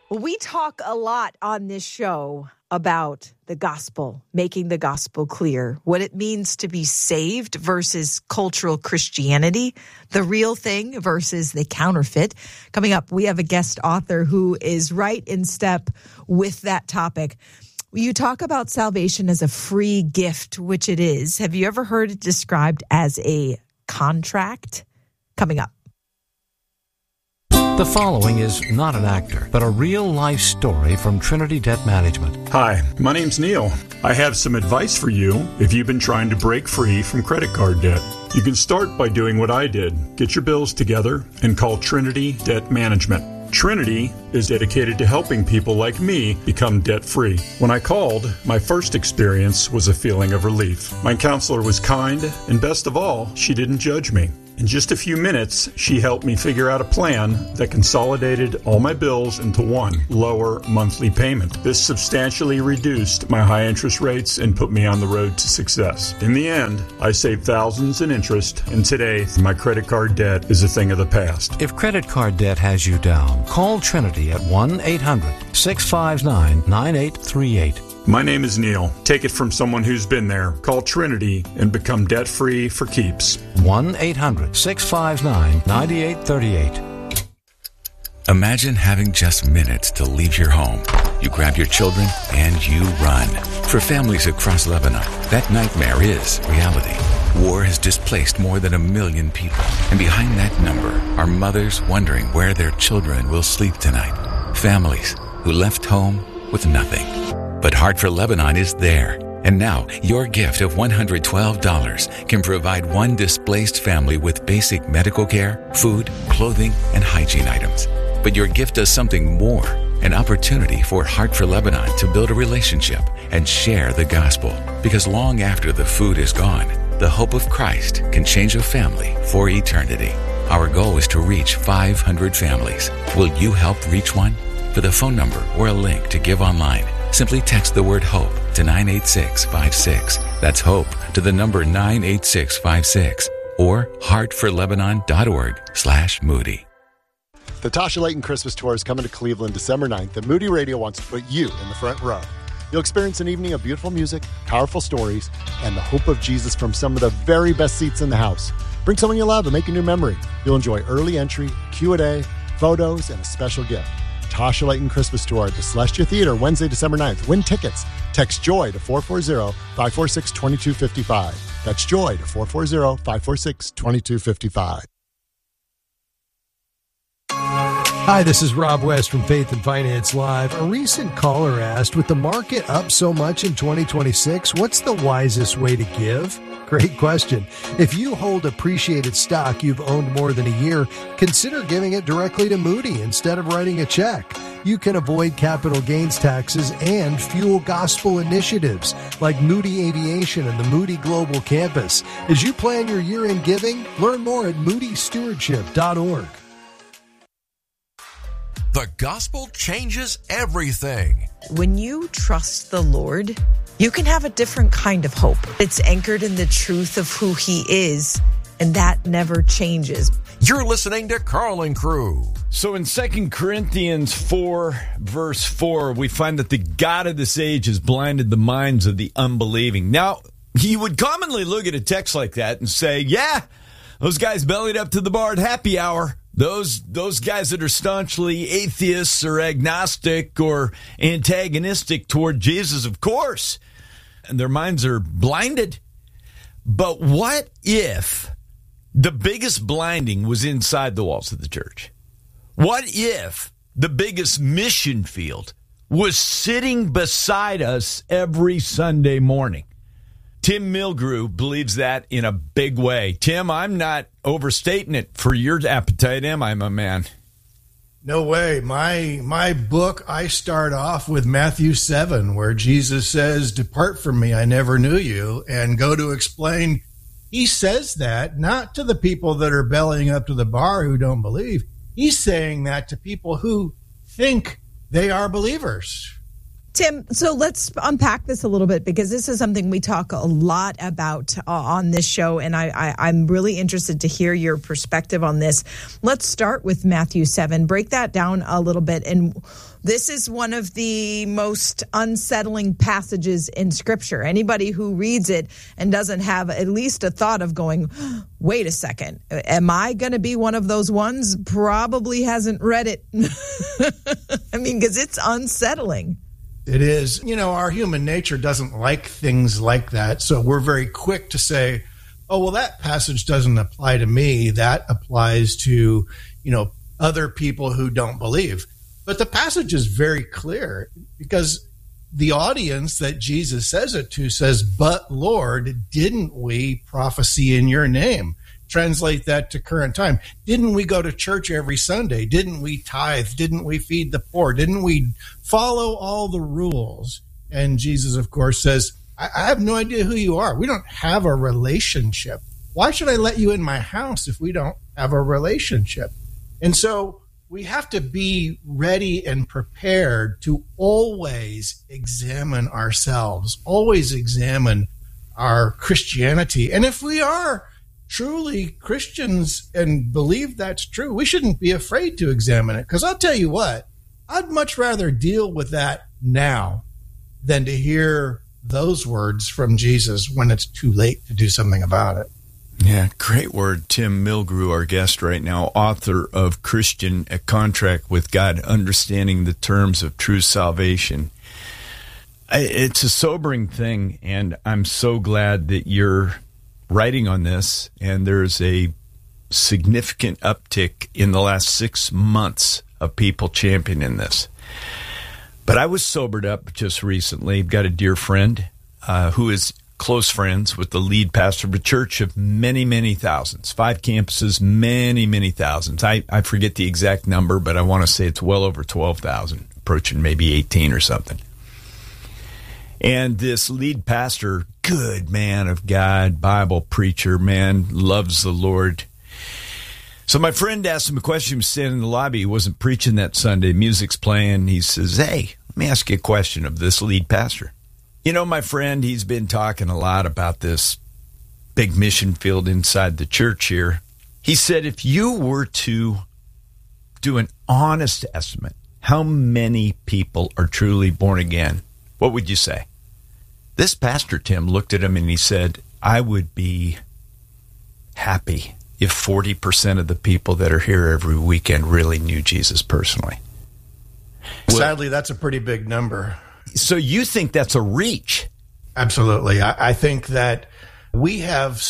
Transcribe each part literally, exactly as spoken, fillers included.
We talk a lot on this show about the gospel, making the gospel clear, what it means to be saved versus cultural Christianity, the real thing versus the counterfeit. Coming up, we have a guest author who is right in step with that topic. You talk about salvation as a free gift, which it is. Have you ever heard it described as a contract? Coming up. The following is not an actor, but a real-life story from Trinity Debt Management. Hi, my name's Neil. I have some advice for you if you've been trying to break free from credit card debt. You can start by doing what I did. Get your bills together and call Trinity Debt Management. Trinity is dedicated to helping people like me become debt-free. When I called, my first experience was a feeling of relief. My counselor was kind, and best of all, she didn't judge me. In just a few minutes, she helped me figure out a plan that consolidated all my bills into one lower monthly payment. This substantially reduced my high interest rates and put me on the road to success. In the end, I saved thousands in interest, and today, my credit card debt is a thing of the past. If credit card debt has you down, call Trinity at one eight hundred six five nine nine eight three eight. My name is Neil. Take it from someone who's been there. Call Trinity and become debt-free for keeps. one eight hundred six five nine nine eight three eight. Imagine having just minutes to leave your home. You grab your children and you run. For families across Lebanon, that nightmare is reality. War has displaced more than a million people. And behind that number are mothers wondering where their children will sleep tonight. Families who left home with nothing. But Heart for Lebanon is there. And now, your gift of one hundred twelve dollars can provide one displaced family with basic medical care, food, clothing, and hygiene items. But your gift does something more, an opportunity for Heart for Lebanon to build a relationship and share the gospel. Because long after the food is gone, the hope of Christ can change a family for eternity. Our goal is to reach five hundred families. Will you help reach one? For the phone number or a link to give online, simply text the word HOPE to nine eight six five six. That's HOPE to the number nine eight six five six or heart for lebanon dot org slash Moody. The Tasha Layton Christmas Tour is coming to Cleveland December ninth, and Moody Radio wants to put you in the front row. You'll experience an evening of beautiful music, powerful stories, and the hope of Jesus from some of the very best seats in the house. Bring someone you love and make a new memory. You'll enjoy early entry, Q and A, photos, and a special gift. Tasha Layton Christmas Tour at the Celestia Theater, Wednesday, December ninth. Win tickets. Text JOY to four four zero five four six two two five five. That's JOY to four four zero five four six two two five five. Hi, this is Rob West from Faith and Finance Live. A recent caller asked, with the market up so much in twenty twenty-six, what's the wisest way to give? Great question. If you hold appreciated stock you've owned more than a year, consider giving it directly to Moody instead of writing a check. You can avoid capital gains taxes and fuel gospel initiatives like Moody Aviation and the Moody Global Campus. As you plan your year-end giving, learn more at moody stewardship dot org. The gospel changes everything. When you trust the Lord, you can have a different kind of hope. It's anchored in the truth of who He is, and that never changes. You're listening to Carlin Crew. So in Second Corinthians four, verse four, we find that the God of this age has blinded the minds of the unbelieving. Now, you would commonly look at a text like that and say, yeah, those guys bellied up to the bar at happy hour. Those those guys that are staunchly atheists or agnostic or antagonistic toward Jesus, of course, and their minds are blinded. But what if the biggest blinding was inside the walls of the church? What if the biggest mission field was sitting beside us every Sunday morning? Tim Milgrew believes that in a big way. Tim, I'm not overstating it for your appetite, am I, my man? No way. My my book, I start off with Matthew seven, where Jesus says, "Depart from me, I never knew you," and go to explain. He says that not to the people that are bellying up to the bar who don't believe. He's saying that to people who think they are believers. Tim, so let's unpack this a little bit, because this is something we talk a lot about uh, on this show, and I, I, I'm really interested to hear your perspective on this. Let's start with Matthew seven. Break that down a little bit. And this is one of the most unsettling passages in Scripture. Anybody who reads it and doesn't have at least a thought of going, wait a second, am I going to be one of those ones? Probably hasn't read it. I mean, because it's unsettling. It is. You know, our human nature doesn't like things like that. So we're very quick to say, oh, well, that passage doesn't apply to me. That applies to, you know, other people who don't believe. But the passage is very clear, because the audience that Jesus says it to says, but Lord, didn't we prophesy in your name? Translate that to current time. Didn't we go to church every Sunday? Didn't we tithe? Didn't we feed the poor? Didn't we follow all the rules? And Jesus, of course, says, I, I have no idea who you are. We don't have a relationship. Why should I let you in my house if we don't have a relationship? And so we have to be ready and prepared to always examine ourselves, always examine our Christianity. And if we are truly Christians and believe that's true, we shouldn't be afraid to examine it. Because I'll tell you what, I'd much rather deal with that now than to hear those words from Jesus when it's too late to do something about it. Yeah, great word. Tim Milgrew, our guest right now, author of Christian, A Contract with God, Understanding the Terms of True Salvation. It's a sobering thing, and I'm so glad that you're writing on this, and there's a significant uptick in the last six months of people championing this. But I was sobered up just recently. I've got a dear friend uh, who is close friends with the lead pastor of a church of many, many thousands, five campuses, many, many thousands. I, I forget the exact number, but I want to say it's well over twelve thousand, approaching maybe eighteen or something. And this lead pastor, good man of God, Bible preacher, man, loves the Lord. So my friend asked him a question. He was standing in the lobby. He wasn't preaching that Sunday. Music's playing. He says, hey, let me ask you a question of this lead pastor. You know, my friend, he's been talking a lot about this big mission field inside the church here. He said, if you were to do an honest estimate, how many people are truly born again, what would you say? This pastor, Tim, looked at him and he said, I would be happy if forty percent of the people that are here every weekend really knew Jesus personally. Sadly, well, that's a pretty big number. So you think that's a reach? Absolutely. I, I think that we have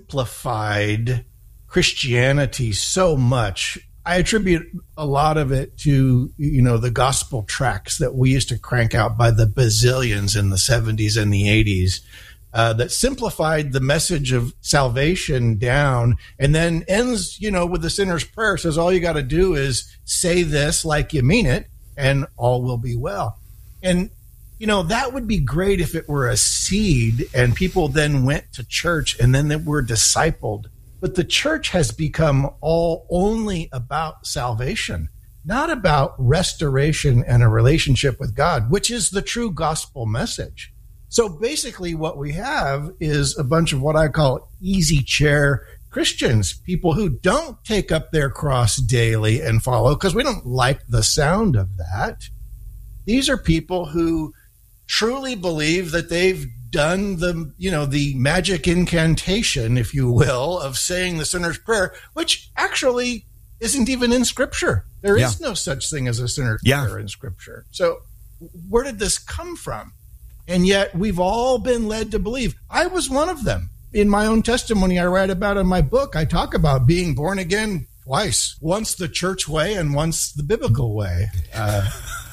simplified Christianity so much. I attribute a lot of it to, you know, the gospel tracts that we used to crank out by the bazillions in the seventies and the eighties uh, that simplified the message of salvation down and then ends, you know, with the sinner's prayer. Says all you got to do is say this like you mean it and all will be well. And, you know, that would be great if it were a seed and people then went to church and then they were discipled. But the church has become all only about salvation, not about restoration and a relationship with God, which is the true gospel message. So basically what we have is a bunch of what I call easy chair Christians, people who don't take up their cross daily and follow because we don't like the sound of that. These are people who truly believe that they've done the, you know, the magic incantation, if you will, of saying the sinner's prayer, which actually isn't even in Scripture. There yeah. is no such thing as a sinner's yeah. prayer in Scripture. So where did this come from? And yet we've all been led to believe. I was one of them. In my own testimony I write about in my book, I talk about being born again twice, once the church way and once the biblical way. Uh,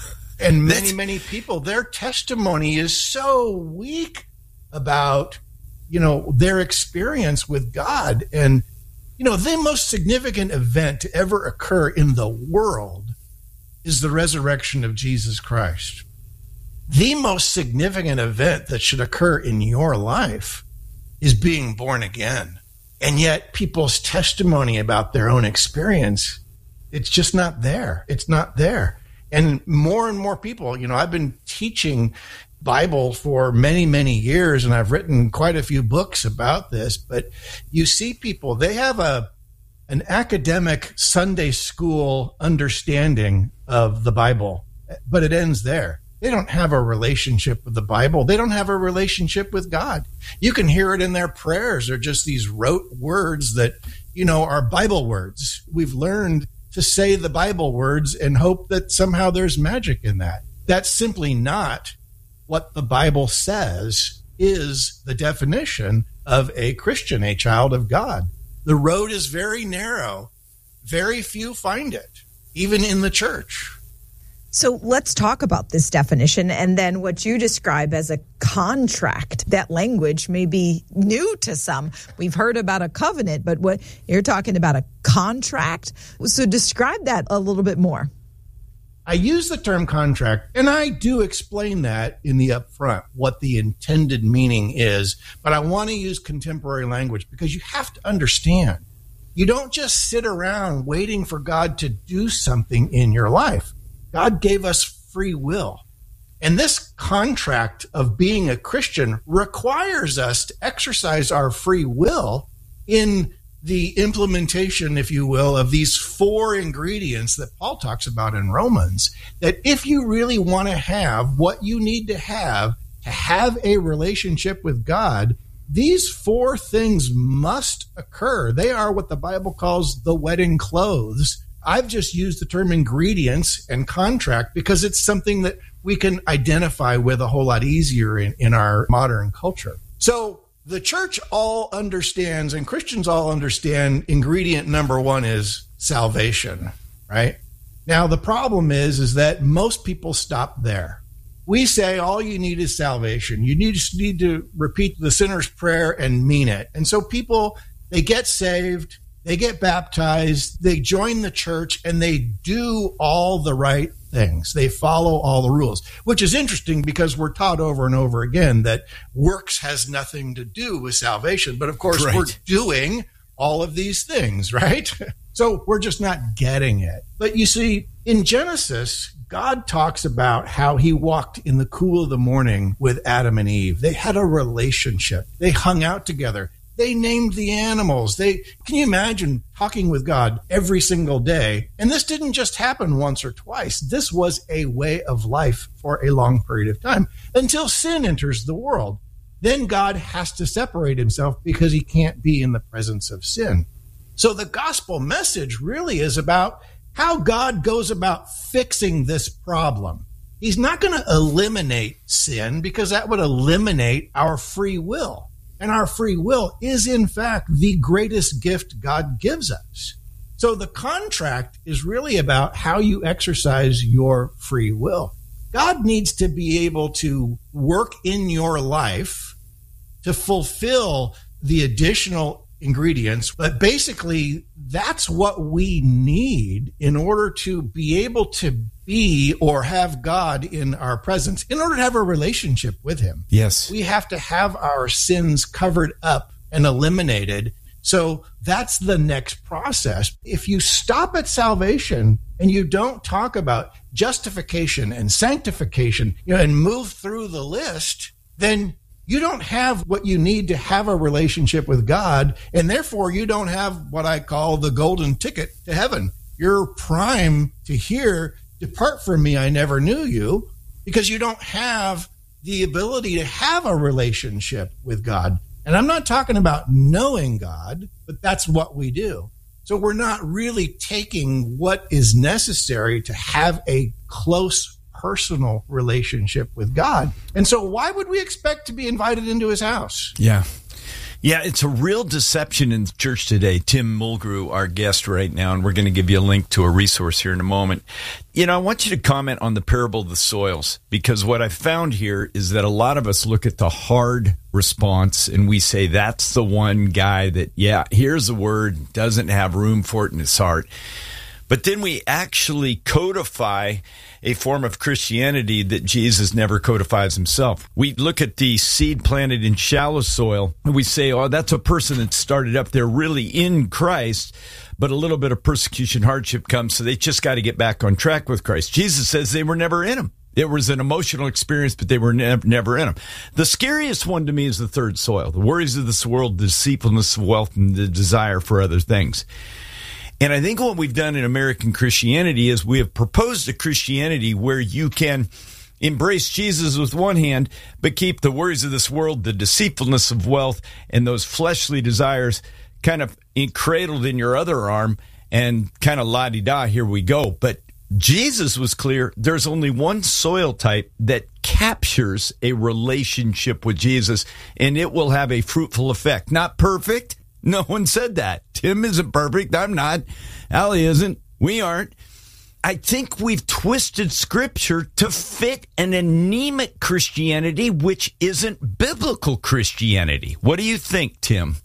and many, many people, their testimony is so weak about, you know, their experience with God. And, you know, the most significant event to ever occur in the world is the resurrection of Jesus Christ. The most significant event that should occur in your life is being born again. And yet people's testimony about their own experience, it's just not there. It's not there. And more and more people, you know, I've been teaching Bible for many, many years, and I've written quite a few books about this, but you see people, they have a an academic Sunday school understanding of the Bible, but it ends there. They don't have a relationship with the Bible. They don't have a relationship with God. You can hear it in their prayers. They're just these rote words that, you know, are Bible words. We've learned to say the Bible words and hope that somehow there's magic in that. That's simply not what the Bible says is the definition of a Christian, a child of God. The road is very narrow. Very few find it, even in the church. So let's talk about this definition and then what you describe as a contract. That language may be new to some. We've heard about a covenant, but what you're talking about, a contract. So describe that a little bit more. I use the term contract, and I do explain that in the upfront, what the intended meaning is, but I want to use contemporary language because you have to understand. You don't just sit around waiting for God to do something in your life. God gave us free will. And this contract of being a Christian requires us to exercise our free will in the implementation, if you will, of these four ingredients that Paul talks about in Romans, that if you really want to have what you need to have to have a relationship with God, these four things must occur. They are what the Bible calls the wedding clothes. I've just used the term ingredients and contract because it's something that we can identify with a whole lot easier in, in our modern culture. So the church all understands, and Christians all understand, ingredient number one is salvation, right? Now, the problem is, is that most people stop there. We say all you need is salvation. You need, just need to repeat the sinner's prayer and mean it. And so people, they get saved, they get baptized, they join the church, and they do all the right things. They follow all the rules, which is interesting because we're taught over and over again that works has nothing to do with salvation. But of course, right. We're doing all of these things, right? So we're just not getting it. But you see, in Genesis, God talks about how he walked in the cool of the morning with Adam and Eve. They had a relationship. They hung out together. They named the animals. They, can you imagine talking with God every single day? And this didn't just happen once or twice. This was a way of life for a long period of time until sin enters the world. Then God has to separate himself because he can't be in the presence of sin. So the gospel message really is about how God goes about fixing this problem. He's not going to eliminate sin because that would eliminate our free will. And our free will is, in fact, the greatest gift God gives us. So the contract is really about how you exercise your free will. God needs to be able to work in your life to fulfill the additional ingredients. But basically, that's what we need in order to be able to be or have God in our presence, in order to have a relationship with him. Yes. We have to have our sins covered up and eliminated. So that's the next process. If you stop at salvation and you don't talk about justification and sanctification, you know, and move through the list, then you don't have what you need to have a relationship with God, and therefore you don't have what I call the golden ticket to heaven. You're primed to hear, "Depart from me, I never knew you," because you don't have the ability to have a relationship with God. And I'm not talking about knowing God, but that's what we do. So we're not really taking what is necessary to have a close personal relationship with God. And so why would we expect to be invited into his house? Yeah. Yeah, it's a real deception in the church today. Tim Mulgrew, our guest right now, and we're going to give you a link to a resource here in a moment. You know, I want you to comment on the parable of the soils, because what I found here is that a lot of us look at the hard response and we say that's the one guy that, yeah, here's a word, doesn't have room for it in his heart. But then we actually codify a form of Christianity that Jesus never codifies himself. We look at the seed planted in shallow soil, and we say, oh, that's a person that started up there really in Christ, but a little bit of persecution, hardship comes, so they just got to get back on track with Christ. Jesus says they were never in him. It was an emotional experience, but they were ne- never in him. The scariest one to me is the third soil, the worries of this world, the deceitfulness of wealth, and the desire for other things. And I think what we've done in American Christianity is we have proposed a Christianity where you can embrace Jesus with one hand, but keep the worries of this world, the deceitfulness of wealth, and those fleshly desires kind of cradled in your other arm, and kind of la-di-da, here we go. But Jesus was clear. There's only one soil type that captures a relationship with Jesus, and it will have a fruitful effect. Not perfect. No one said that. Tim isn't perfect. I'm not. Allie isn't. We aren't. I think we've twisted Scripture to fit an anemic Christianity, which isn't biblical Christianity. What do you think, Tim?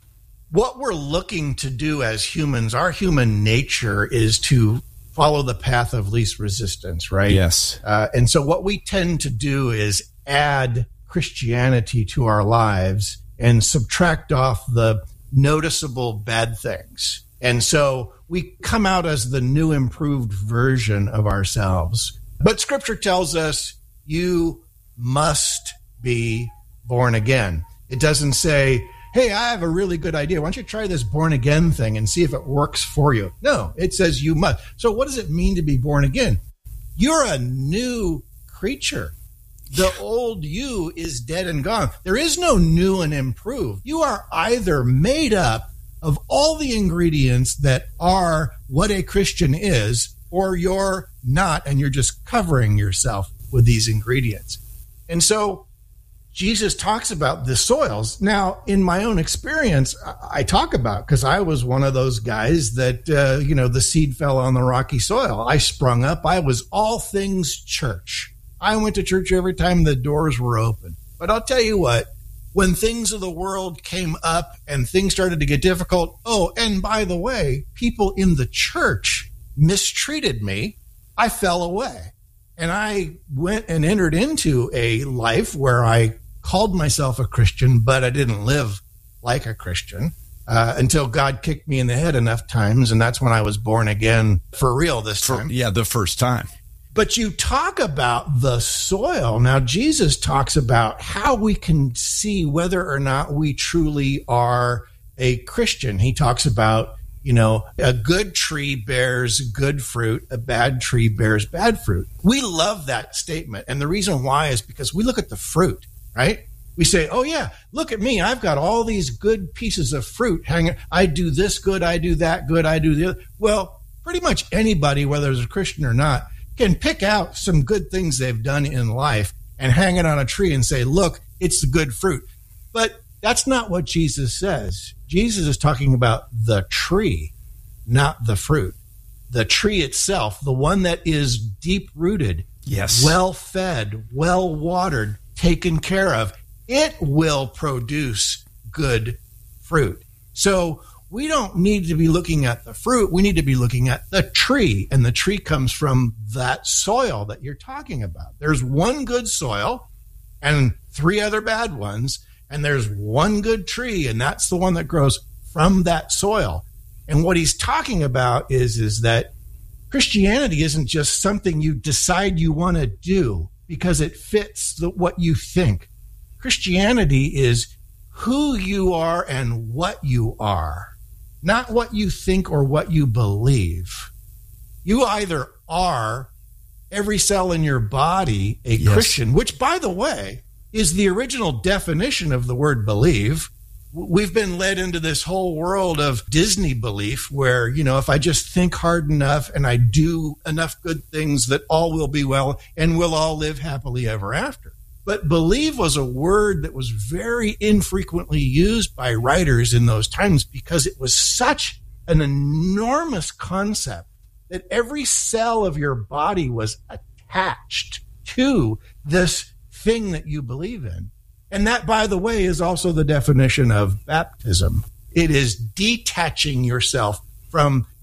What we're looking to do as humans, our human nature is to follow the path of least resistance, right? Yes. Uh, and so what we tend to do is add Christianity to our lives and subtract off the noticeable bad things. And so we come out as the new improved version of ourselves. But Scripture tells us you must be born again. It doesn't say, hey, I have a really good idea. Why don't you try this born again thing and see if it works for you? No, it says you must. So what does it mean to be born again? You're a new creature. The old you is dead and gone. There is no new and improved. You are either made up of all the ingredients that are what a Christian is, or you're not, and you're just covering yourself with these ingredients. And so Jesus talks about the soils. Now, in my own experience, I talk about, because I was one of those guys that, uh, you know, the seed fell on the rocky soil. I sprung up. I was all things church. I went to church every time the doors were open. But I'll tell you what, when things of the world came up and things started to get difficult, oh, and by the way, people in the church mistreated me, I fell away. And I went and entered into a life where I called myself a Christian, but I didn't live like a Christian uh, until God kicked me in the head enough times. And that's when I was born again for real this time. For, yeah, the first time. But you talk about the soil. Now, Jesus talks about how we can see whether or not we truly are a Christian. He talks about, you know, a good tree bears good fruit, a bad tree bears bad fruit. We love that statement. And the reason why is because we look at the fruit, right? We say, oh, yeah, look at me. I've got all these good pieces of fruit hanging. I do this good. I do that good. I do the other. Well, pretty much anybody, whether it's a Christian or not, can pick out some good things they've done in life and hang it on a tree and say, look, it's the good fruit. But that's not what Jesus says. Jesus is talking about the tree, not the fruit. The tree itself, the one that is deep-rooted, yes, well-fed, well-watered, taken care of, it will produce good fruit. So we don't need to be looking at the fruit. We need to be looking at the tree. And the tree comes from that soil that you're talking about. There's one good soil and three other bad ones. And there's one good tree, and that's the one that grows from that soil. And what he's talking about is, is that Christianity isn't just something you decide you want to do because it fits the, what you think. Christianity is who you are and what you are. Not what you think or what you believe. You either are every cell in your body a yes. Christian, which, by the way, is the original definition of the word believe. We've been led into this whole world of Disney belief where, you know, if I just think hard enough and I do enough good things that all will be well and we'll all live happily ever after. But believe was a word that was very infrequently used by writers in those times because it was such an enormous concept that every cell of your body was attached to this thing that you believe in. And that, by the way, is also the definition of baptism. It is detaching yourself from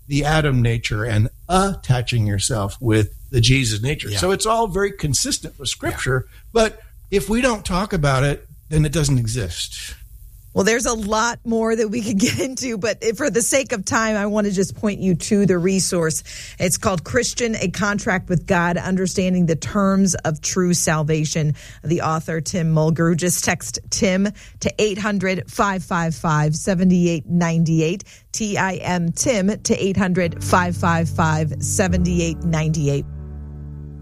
the Adam nature and attaching yourself with the Jesus nature. Yeah. So it's all very consistent with Scripture. Yeah. But if we don't talk about it, then it doesn't exist. Well, there's a lot more that we could get into, but for the sake of time, I want to just point you to the resource. It's called Christian, A Contract with God, Understanding the Terms of True Salvation. The author, Tim Mulgrew. Just text Tim to eight hundred, five five five, seven eight nine eight. T I M Tim to eight hundred, five five five, seven eight nine eight.